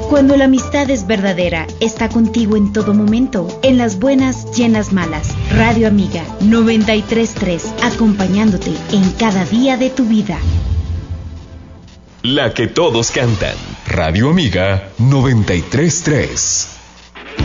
Cuando la amistad es verdadera, está contigo en todo momento, en las buenas y en las malas. Radio Amiga 93.3, acompañándote en cada día de tu vida. La que todos cantan. Radio Amiga 93.3.